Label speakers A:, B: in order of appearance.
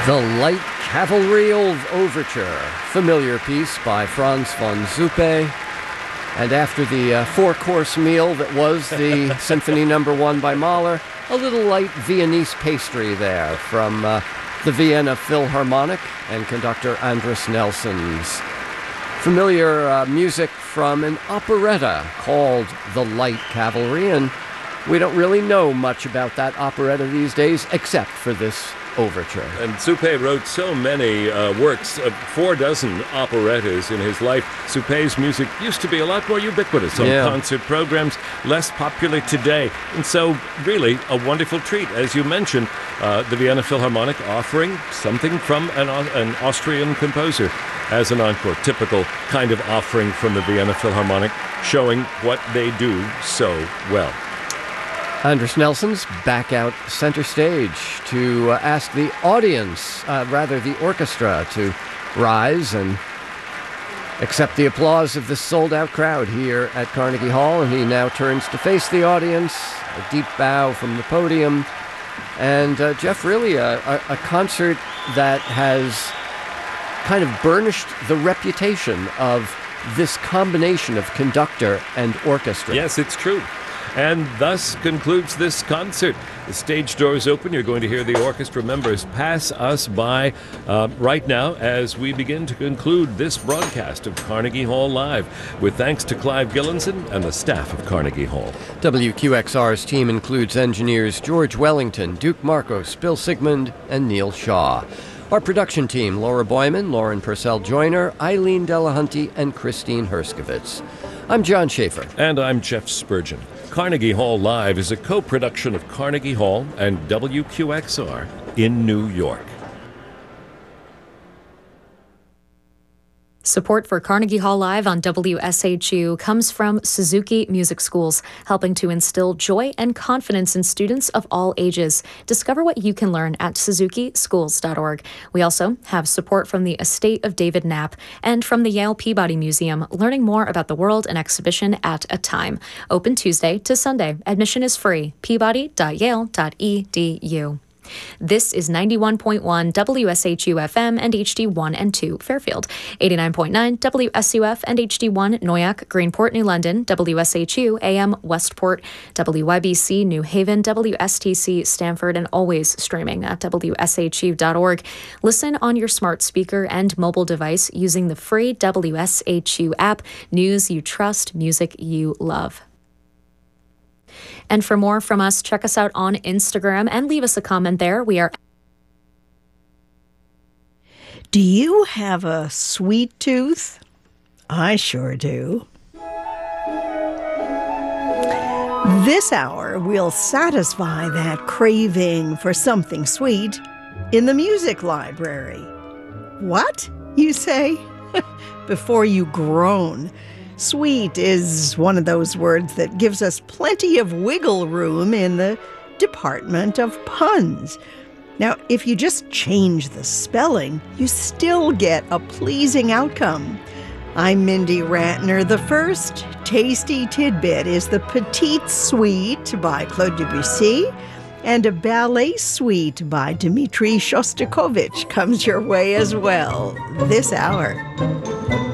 A: The Light Cavalry Overture, familiar piece by Franz von Zuppe. And after the four-course meal that was the Symphony No. 1 by Mahler, a little light Viennese pastry there from the Vienna Philharmonic and conductor Andris Nelsons. Familiar music from an operetta called The Light Cavalry, and we don't really know much about that operetta these days except for this overture.
B: And Zuppe wrote so many works, 4 dozen operettas in his life. Zuppe's music used to be a lot more ubiquitous on concert programs, less popular today. And so, really, a wonderful treat. As you mentioned, the Vienna Philharmonic offering something from an Austrian composer as an encore. Typical kind of offering from the Vienna Philharmonic, showing what they do so well.
A: Andris Nelsons back out center stage to ask the audience, the orchestra, to rise and accept the applause of the sold-out crowd here at Carnegie Hall. And he now turns to face the audience, a deep bow from the podium. And Jeff, really a concert that has kind of burnished the reputation of this combination of conductor and orchestra.
B: Yes, it's true. And thus concludes this concert. The stage doors open. You're going to hear the orchestra members pass us by right now as we begin to conclude this broadcast of Carnegie Hall Live, with thanks to Clive Gillinson and the staff of Carnegie Hall.
A: WQXR's team includes engineers George Wellington, Duke Marcos, Bill Sigmund, and Neil Shaw. Our production team, Laura Boyman, Lauren Purcell-Joyner, Eileen Delahunty, and Christine Herskovitz. I'm John Schaefer.
B: And I'm Jeff Spurgeon. Carnegie Hall Live is a co-production of Carnegie Hall and WQXR in New York.
C: Support for Carnegie Hall Live on WSHU comes from Suzuki Music Schools, helping to instill joy and confidence in students of all ages. Discover what you can learn at suzukischools.org. We also have support from the estate of David Knapp and from the Yale Peabody Museum, learning more about the world and exhibition at a time. Open Tuesday to Sunday. Admission is free. peabody.yale.edu. This is 91.1 WSHU FM and HD1 and 2 Fairfield, 89.9 WSUF and HD1 Noyak, Greenport, New London, WSHU AM Westport, WYBC New Haven, WSTC Stamford, and always streaming at WSHU.org. Listen on your smart speaker and mobile device using the free WSHU app. News you trust, music you love. And for more from us, check us out on Instagram and leave us a comment there. We are.
D: Do you have a sweet tooth? I sure do. This hour, we'll satisfy that craving for something sweet in the music library. What, you say? Before you groan. Sweet is one of those words that gives us plenty of wiggle room in the department of puns. Now, if you just change the spelling, you still get a pleasing outcome. I'm Mindy Ratner. The first tasty tidbit is the Petite Suite by Claude Debussy, and a ballet suite by Dmitri Shostakovich comes your way as well this hour.